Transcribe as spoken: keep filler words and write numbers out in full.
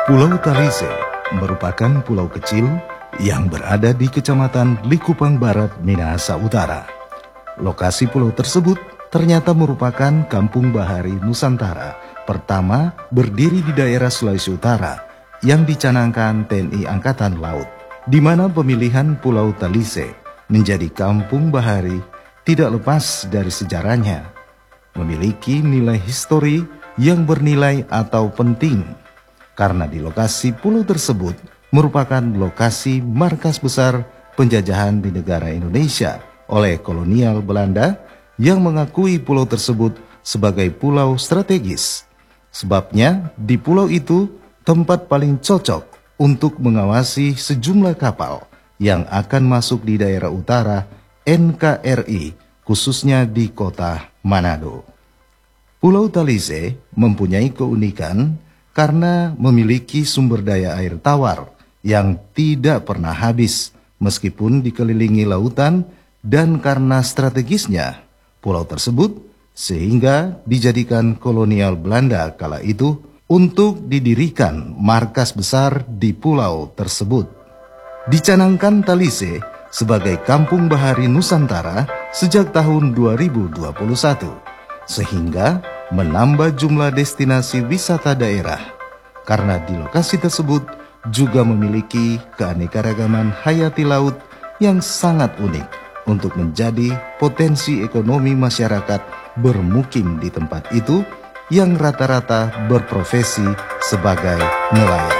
Pulau Talise merupakan pulau kecil yang berada di Kecamatan Likupang Barat, Minahasa Utara. Lokasi pulau tersebut ternyata merupakan kampung bahari Nusantara pertama berdiri di daerah Sulawesi Utara yang dicanangkan T N I Angkatan Laut, di mana pemilihan Pulau Talise menjadi kampung bahari tidak lepas dari sejarahnya, memiliki nilai histori yang bernilai atau penting, karena di lokasi pulau tersebut merupakan lokasi markas besar penjajahan di negara Indonesia oleh kolonial Belanda yang mengakui pulau tersebut sebagai pulau strategis. Sebabnya di pulau itu tempat paling cocok untuk mengawasi sejumlah kapal yang akan masuk di daerah utara N K R I, khususnya di kota Manado. Pulau Talise mempunyai keunikan karena memiliki sumber daya air tawar yang tidak pernah habis meskipun dikelilingi lautan, dan karena strategisnya pulau tersebut sehingga dijadikan kolonial Belanda kala itu untuk didirikan markas besar di pulau tersebut. Dicanangkan Talise sebagai kampung bahari Nusantara sejak tahun dua ribu dua puluh satu, sehingga menambah jumlah destinasi wisata daerah, karena di lokasi tersebut juga memiliki keanekaragaman hayati laut yang sangat unik untuk menjadi potensi ekonomi masyarakat bermukim di tempat itu yang rata-rata berprofesi sebagai nelayan.